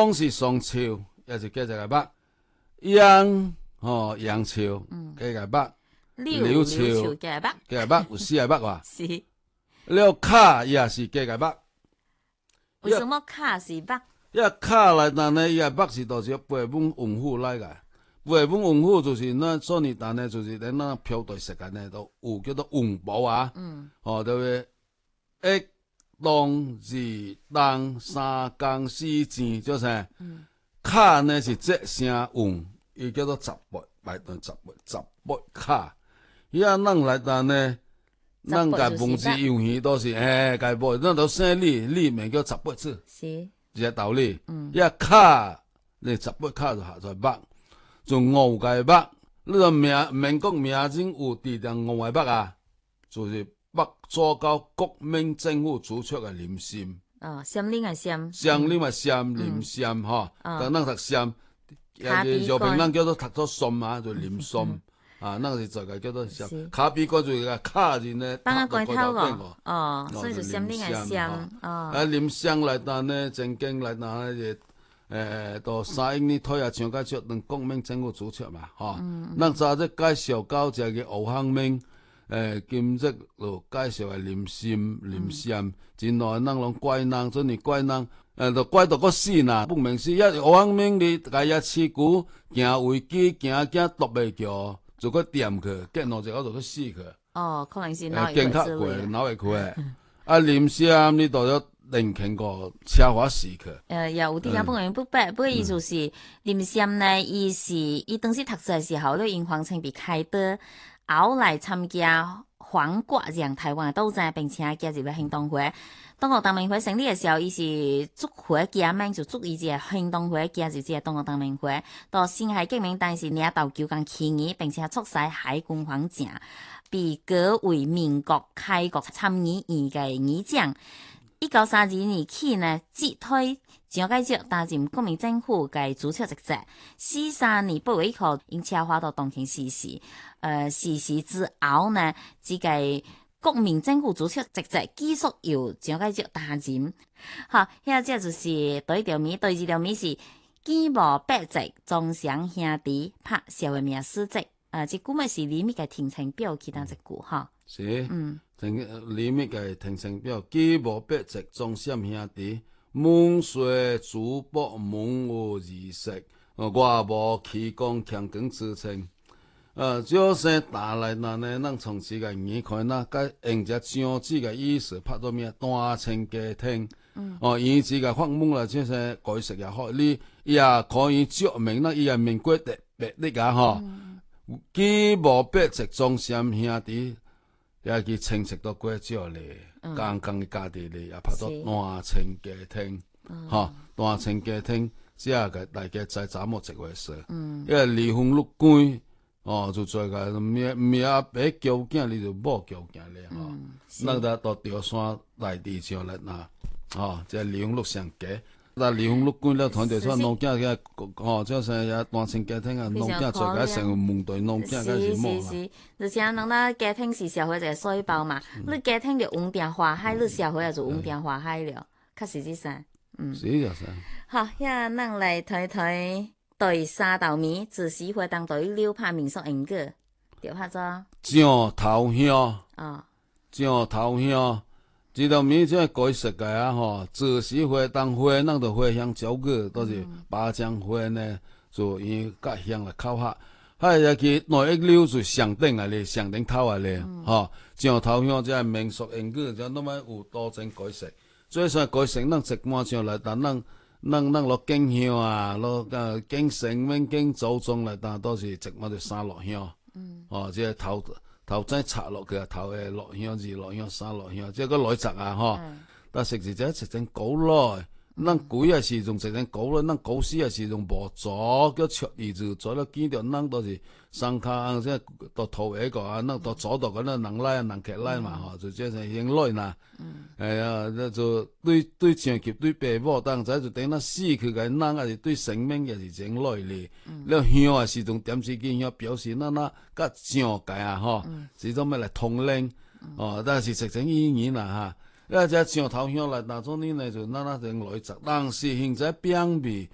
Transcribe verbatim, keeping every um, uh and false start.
松是松树，也是加一个木。杨哦杨树，加一个木。 柳树加木， 加一个木有四个木哇。 是。 了卡也是加一个木。 为什么卡是木？ 因为卡内头呢，伊个木是都是培本文化来个。培本文化就是咱做年代呢，就是咱那飘带时间呢，都有叫做文保啊。嗯。哦，对不对？一冬二冬三工四正，叫啥？嗯。卡呢是这声韵，伊叫做十八，来段十八，十八卡。伊啊，咱来头呢，咱甲文字游戏都是诶，甲无，咱都生理，理名叫十八字。 是。 一个道理。嗯。伊啊卡，你十八卡就下在木，就五个木。你个名民国名人有地定五个木啊，就是木做到国民政府主出的林森。 哦，乡林啊乡。 乡林啊乡，林森吼。但咱读乡，也是药名咱叫做读做松啊，就林松。啊，咱是做个叫做乡。卡比个就是个卡字呢， 放个盖头个。哦，所以就乡林啊乡。哦。 啊，林乡内头呢，曾经内头呢是。诶，到三一年退下上介绍，当国民政府主出嘛，吼。咱早即介绍到这个吴康明，诶，今日就介绍个林森、林森，真耐咱拢怪人，真是怪人，诶，就怪到个死呐，不明死。一吴康明你家遐饲牛，行危机，行惊夺袂着，就搁掂去，见两只狗就搁死去。 哦，可能是脑会过， 脑会过。啊，林森你到咗。零经过车祸死去。 呃，也有啲人本人不白，不过伊就是林森呢，伊是伊当时读书的时候，咧因黄清被开刀，后来参加黄瓜让台湾斗争，并且加入了行动会。中国党民会成立的时候，伊是祝会加盟，就祝伊这个行动会加入这个中国党民会。到辛亥革命当时领导九江起义，并且促使海军方正被革为民国开国参议院嘅议长。一九三二年起呢，击退蒋介石担任国民政府嘅主席职责。四三年八月一號，因車禍到東京逝世。呃，逝世之後呢，這個國民政府主席職責繼續由蒋介石擔任。好，現在就是第一條名，第二條名是建無八席，中上兄弟拍社會名史跡。呃，這句咪是裡面嘅停程表其他一句哈。 是。嗯。里面嘅停程表，既無八席，中閃兄弟，門歲珠寶門有二色，我無氣功強根支撐。呃，這些打來那呢，咱從此個眼看那個用只章子嘅意思，拍到咩單親家庭。嗯。哦，因此個發夢啦，這些改食也好，你也可以證明那伊個民國特別的個吼，既無八席，中閃兄弟。也去親戚都過少咧，剛剛嘅家庭咧，也拍到單親家庭，嚇單親家庭，只係個大家在怎麼一回事？因為離婚率高，哦，就做個命命阿爸叫囝，你就冇叫囝咧，吼，咱個到潮汕內地上來嗱，哦，即係離婚率上高。但離婚率高了，團隊說農囝嘅，哦，即係也單親家庭啊，農囝做個成個問題，農囝開始冇啦。是是是，而且人哋家庭是社會一個水包嘛，你家庭就穩定和諧，你社會也就穩定和諧了，確實之上，嗯。 是就是。 好，呀，咱來睇睇第三道名，自死活動對六拍民俗演歌，調拍咗。 上頭香。 哦。 上頭香。這道名即係改設嘅啊！吼，自死花當花，咱就花香招個，都是巴掌花呢，就因甲香來烤下。還有去內一溜就上頂啊咧，上頂頭啊咧，吼，上頭香即係民俗用語，就那麼有多種改設。最算改設，咱食滿上來，但咱咱咱落敬香啊，落個敬神明、敬祖宗來，但都是食滿就三落香。嗯。哦，即係頭。頭仔插落去，頭誒落香，二落香，三落香，即係個內雜啊，嗬。但食時就食成狗咯，咱鬼啊時仲食成狗咯，咱狗屎啊時仲無左，叫出二字左了見到咱都是上卡，即係到頭一個啊，咱到左度嗰啲人來人客來嘛，嗬，就即係應來呐。係啊，就對對長期對爸母，當仔就等咱死去嘅人，啊是對生命也是整來咧。了香啊時仲點時見香表示咱那甲上界啊，嗬，是做咩嚟通靈？哦，但是實情意義啦嚇。一隻上頭香嚟，那種呢呢就那那種來雜，但是現在表面